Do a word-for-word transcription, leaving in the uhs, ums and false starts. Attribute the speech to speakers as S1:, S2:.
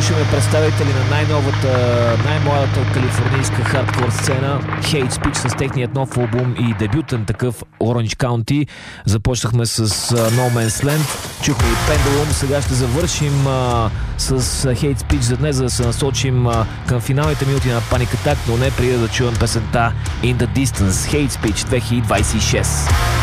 S1: слушаме представители на най-новата, най-младата калифорнийска хардкор сцена Hate Speech с техният нов албум и дебютен такъв Orange County. Започнахме с No Man's Land, чухме и Pendulum. Сега ще завършим а, с Hate Speech за днес, за да се насочим а, към финалните минути на Panic Attack, но не преди да чуем песента In the Distance. Hate Speech две хиляди двадесет и шеста.